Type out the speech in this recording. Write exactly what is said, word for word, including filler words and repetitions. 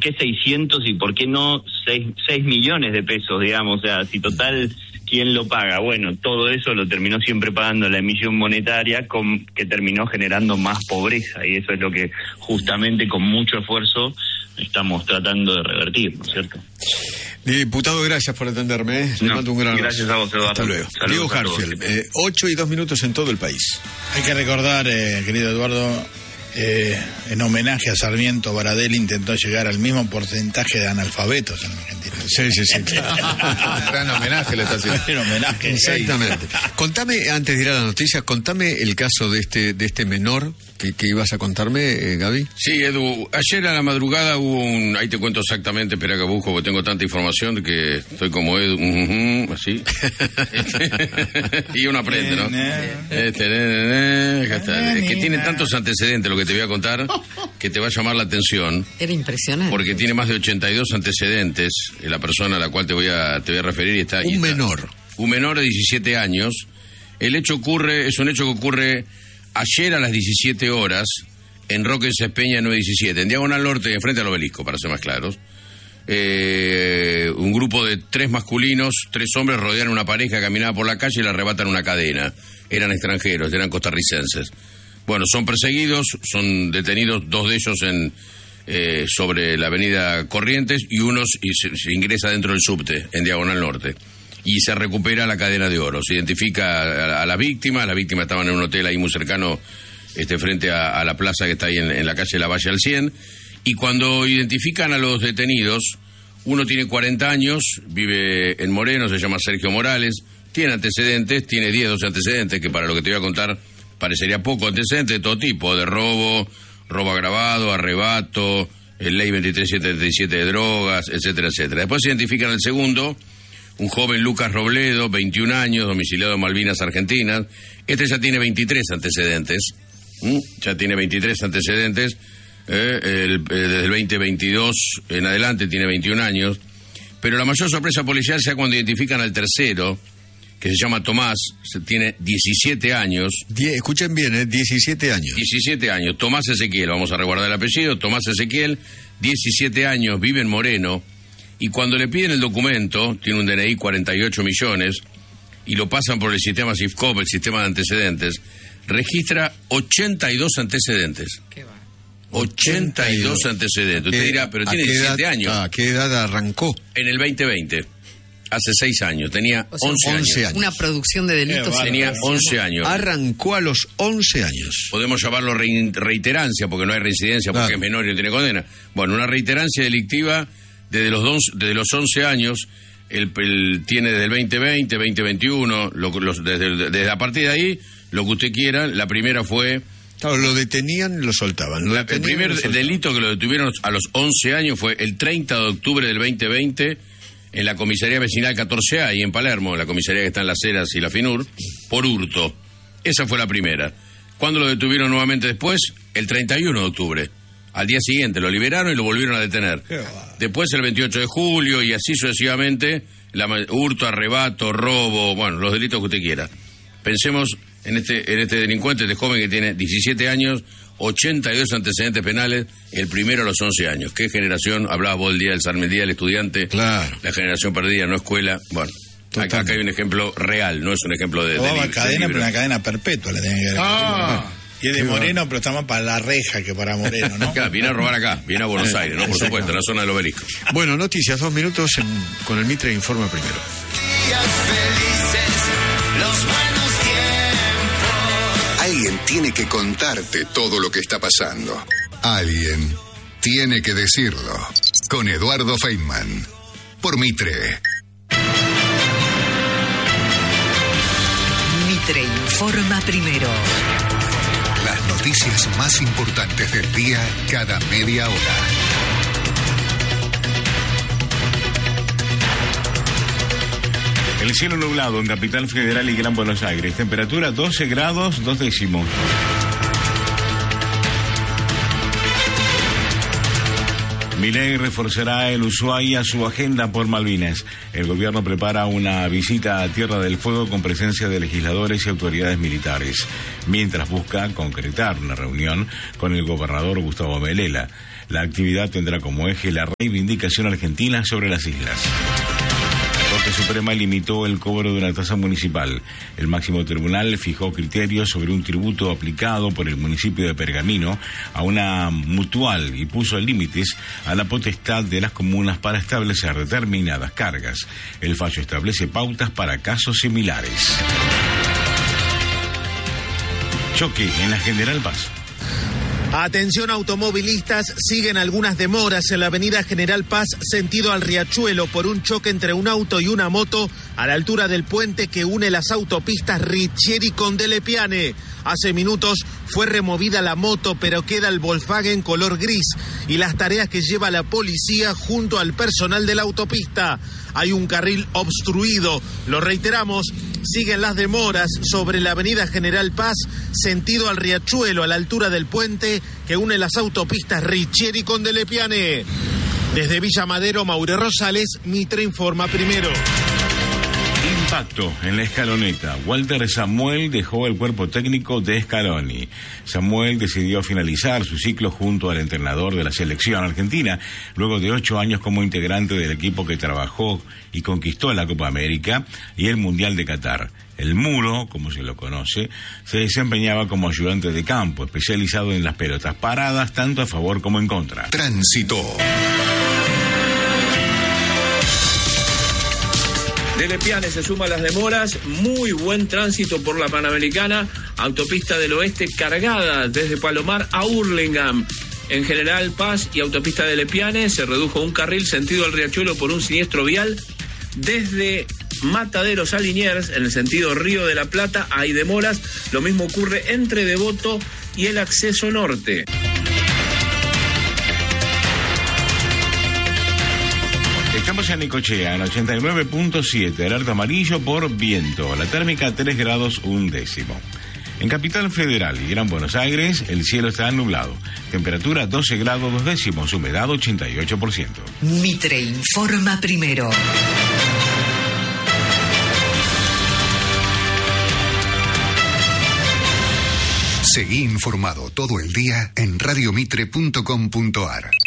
qué seiscientos y por qué no seis millones de pesos, digamos? O sea, si total, ¿quién lo paga? Bueno, todo eso lo terminó siempre pagando la emisión monetaria, con, que terminó generando más pobreza, y eso es lo que justamente con mucho esfuerzo estamos tratando de revertir, ¿no es cierto? Diputado, gracias por atenderme. ¿eh? Le no, mando un gran gracias a vos, Eduardo. Hasta luego. Saludos, Diego saludos. Harfield, eh, ocho y dos minutos en todo el país. Hay que recordar, eh, querido Eduardo, eh, en homenaje a Sarmiento, Baradel intentó llegar al mismo porcentaje de analfabetos en Argentina. Sí, sí, sí. Gran homenaje le está haciendo. En homenaje. Exactamente. Contame, antes de ir a la noticia, contame el caso de este de este menor que, que ibas a contarme, eh, Gaby. Sí, Edu, ayer a la madrugada hubo un... Ahí te cuento exactamente, espera que busco, porque tengo tanta información que estoy como Edu, uh, uh, así. Y uno aprende, ¿no? Este, acá está. Es que tiene tantos antecedentes lo que te voy a contar, que te va a llamar la atención. Era impresionante. Porque tiene más de ochenta y dos antecedentes, la persona a la cual te voy a, te voy a referir. Y está, un y está, menor. Un menor de diecisiete años. El hecho ocurre, es un hecho que ocurre ayer a las diecisiete horas en Roque Cespeña nueve diecisiete, en Diagonal Norte, enfrente al Obelisco, para ser más claros. Eh, un grupo de tres masculinos, tres hombres rodearon una pareja, caminaba por la calle y le arrebatan una cadena. Eran extranjeros, eran costarricenses. Bueno, son perseguidos, son detenidos, dos de ellos en eh, sobre la avenida Corrientes y uno y se, se ingresa dentro del subte, en Diagonal Norte. Y se recupera la cadena de oro. Se identifica a, a la víctima, la víctima estaba en un hotel ahí muy cercano, este, frente a, a la plaza que está ahí en, en la calle La Valle al cien, y cuando identifican a los detenidos, uno tiene cuarenta años, vive en Moreno, se llama Sergio Morales, tiene antecedentes, tiene diez, doce antecedentes, que para lo que te voy a contar parecería poco, antecedentes de todo tipo, de robo, robo agravado, arrebato, el ley veintitrés setenta y siete de drogas, etcétera, etcétera. Después se identifican al segundo, un joven Lucas Robledo, veintiún años, domiciliado en Malvinas, Argentinas. Este ya tiene veintitrés antecedentes. ¿Mm? Ya tiene veintitrés antecedentes. Eh, el, eh, desde el veinte veintidós en adelante tiene veintiún años. Pero la mayor sorpresa policial sea cuando identifican al tercero, que se llama Tomás, se tiene diecisiete años. Die, escuchen bien, ¿eh? diecisiete años. diecisiete años. Tomás Ezequiel, vamos a resguardar el apellido. Tomás Ezequiel, diecisiete años, vive en Moreno. Y cuando le piden el documento, tiene un D N I cuarenta y ocho millones, y lo pasan por el sistema SIFCOP, el sistema de antecedentes, registra ochenta y dos antecedentes. ¿Qué va? ochenta y dos antecedentes. Usted dirá, pero tiene diecisiete años. ¿A qué edad arrancó? En el veinte veinte. Hace seis años. Tenía O sea, once, once años. años. Una producción de delitos. Eh, Tenía once años. Arrancó a los once años. Podemos llamarlo re- reiterancia, porque no hay reincidencia, porque Claro. es menor y no tiene condena. Bueno, una reiterancia delictiva desde los, dos, desde los once años, el, el tiene desde el veinte veinte, veinte veintiuno, lo, los, desde, desde a partir de ahí, lo que usted quiera. La primera fue... Claro, lo detenían y lo soltaban. Lo La, el detenían y primer lo soltaban. delito que lo detuvieron a los once años fue el treinta de octubre del veinte veinte en la comisaría vecinal catorce A, y en Palermo, la comisaría que está en Las Heras y la FINUR, por hurto. Esa fue la primera. ¿Cuándo lo detuvieron nuevamente después? El treinta y uno de octubre. Al día siguiente lo liberaron y lo volvieron a detener. Después el veintiocho de julio y así sucesivamente, la, hurto, arrebato, robo, bueno, los delitos que usted quiera. Pensemos en este en este delincuente, este joven que tiene diecisiete años, ochenta y dos antecedentes penales, el primero a los once años. ¿Qué generación? Hablaba vos el día del Sarmiento, el día del estudiante. Claro. La generación perdida, no escuela. Bueno, acá, acá hay un ejemplo real, no es un ejemplo de... O de, daba de cadena, libro. pero una cadena perpetua le tenía que dar. Ah. Y es de Moreno, pero está más para la reja que para Moreno, ¿no? Acá, viene a robar acá, viene a Buenos Aires, ¿no? Por supuesto, en la zona del Obelisco. Bueno, noticias, dos minutos en, con el Mitre Informa primero. Alguien tiene que contarte todo lo que está pasando. Alguien tiene que decirlo. Con Eduardo Feynman. Por Mitre. Mitre Informa primero. Las noticias más importantes del día cada media hora. El cielo nublado en Capital Federal y Gran Buenos Aires. Temperatura doce grados, dos décimos. Milei reforzará el Ushuaia su agenda por Malvinas. El gobierno prepara una visita a Tierra del Fuego con presencia de legisladores y autoridades militares, mientras busca concretar una reunión con el gobernador Gustavo Melela. La actividad tendrá como eje la reivindicación argentina sobre las islas. La Corte Suprema limitó el cobro de una tasa municipal. El máximo tribunal fijó criterios sobre un tributo aplicado por el municipio de Pergamino a una mutual y puso límites a la potestad de las comunas para establecer determinadas cargas. El fallo establece pautas para casos similares. Choque en la General Paz. Atención automovilistas, siguen algunas demoras en la avenida General Paz, sentido al Riachuelo, por un choque entre un auto y una moto a la altura del puente que une las autopistas Riccieri con Delle Piane. Hace minutos fue removida la moto, pero queda el Volkswagen color gris y las tareas que lleva la policía junto al personal de la autopista. Hay un carril obstruido, lo reiteramos, siguen las demoras sobre la avenida General Paz, sentido al Riachuelo, a la altura del puente que une las autopistas Riccieri con Delle Piane. Desde Villa Madero, Mauro Rosales, Mitre informa primero. Impacto en la Escaloneta. Walter Samuel dejó el cuerpo técnico de Scaloni. Samuel decidió finalizar su ciclo junto al entrenador de la selección argentina, luego de ocho años como integrante del equipo que trabajó y conquistó la Copa América y el Mundial de Qatar. El Muro, como se lo conoce, se desempeñaba como ayudante de campo, especializado en las pelotas paradas, tanto a favor como en contra. Tránsito. Delle Piane se suma a las demoras, muy buen tránsito por la Panamericana, autopista del oeste cargada desde Palomar a Hurlingham. En General Paz y autopista Delle Piane se redujo un carril sentido al Riachuelo por un siniestro vial. Desde Mataderos a Liniers, en el sentido Río de la Plata, hay demoras. Lo mismo ocurre entre Devoto y el acceso norte. Estamos en Necochea, en ochenta y nueve punto siete, alerta amarillo por viento, la térmica tres grados un décimo. En Capital Federal y Gran Buenos Aires, el cielo está nublado, temperatura doce grados dos décimos, humedad ochenta y ocho por ciento. Mitre informa primero. Seguí informado todo el día en radiomitre punto com punto ar.